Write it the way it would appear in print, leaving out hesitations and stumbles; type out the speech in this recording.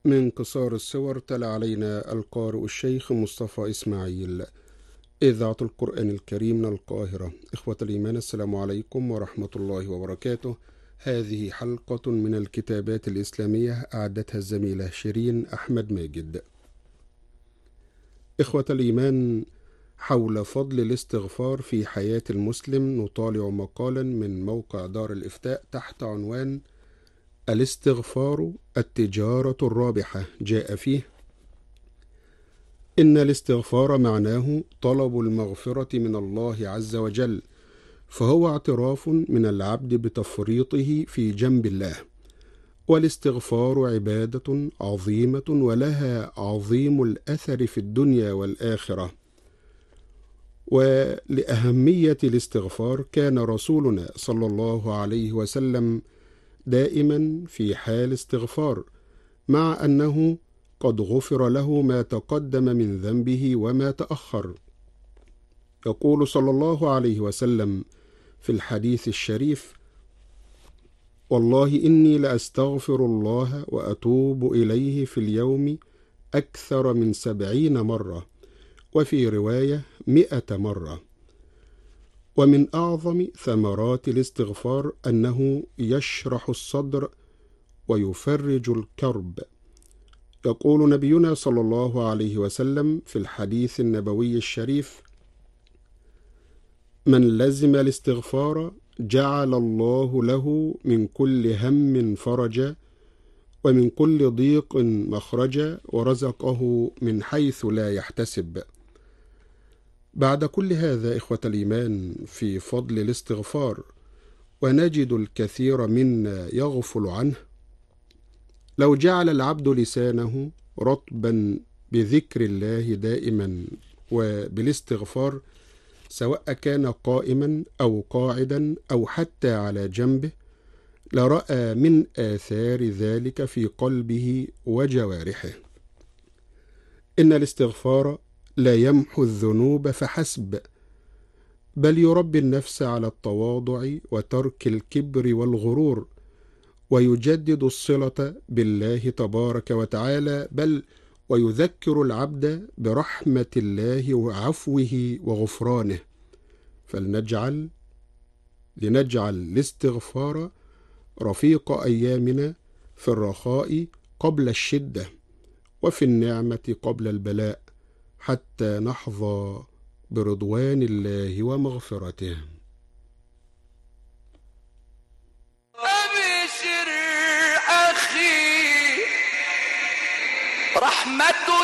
من قصار الصور تلا علينا القارئ الشيخ مصطفى إسماعيل، إذاعة القرآن الكريم من القاهرة. إخوة الإيمان، السلام عليكم ورحمة الله وبركاته. هذه حلقة من الكتابات الإسلامية أعدتها الزميلة شيرين أحمد ماجد. إخوة الإيمان، حول فضل الاستغفار في حياة المسلم نطالع مقالا من موقع دار الإفتاء تحت عنوان الاستغفار التجارة الرابحة. جاء فيه: إن الاستغفار معناه طلب المغفرة من الله عز وجل، فهو اعتراف من العبد بتفريطه في جنب الله، والاستغفار عبادة عظيمة ولها عظيم الأثر في الدنيا والآخرة. ولأهمية الاستغفار كان رسولنا صلى الله عليه وسلم دائما في حال استغفار، مع أنه قد غفر له ما تقدم من ذنبه وما تأخر. يقول صلى الله عليه وسلم في الحديث الشريف: والله إني لأستغفر الله وأتوب إليه في اليوم أكثر من 70 مرة، وفي رواية 100 مرة. ومن أعظم ثمرات الاستغفار أنه يشرح الصدر ويفرج الكرب. يقول نبينا صلى الله عليه وسلم في الحديث النبوي الشريف: من لزم الاستغفار جعل الله له من كل هم فرجا، ومن كل ضيق مخرجا، ورزقه من حيث لا يحتسب. بعد كل هذا إخوة الإيمان في فضل الاستغفار، ونجد الكثير منا يغفل عنه، لو جعل العبد لسانه رطبا بذكر الله دائما وبالاستغفار، سواء كان قائما أو قاعدا أو حتى على جنبه، لرأى من آثار ذلك في قلبه وجوارحه. إن الاستغفار لا يمحو الذنوب فحسب، بل يربي النفس على التواضع وترك الكبر والغرور، ويجدد الصلة بالله تبارك وتعالى، بل ويذكر العبد برحمة الله وعفوه وغفرانه. لنجعل الاستغفار رفيق أيامنا في الرخاء قبل الشدة، وفي النعمة قبل البلاء، حتى نحظى برضوان الله ومغفرته. أبشر أخي، رحمة